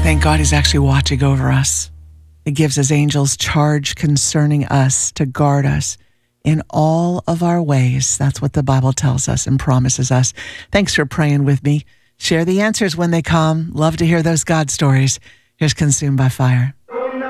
Thank God he's actually watching over us. He gives his angels charge concerning us to guard us in all of our ways. That's what the Bible tells us and promises us. Thanks for praying with me. Share the answers when they come. Love to hear those God stories. Here's Consumed by Fire.